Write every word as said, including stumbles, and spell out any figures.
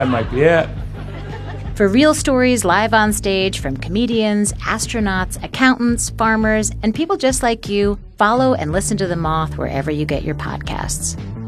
That might be it. For real stories live on stage from comedians, astronauts, accountants, farmers, and people just like you, follow and listen to The Moth wherever you get your podcasts.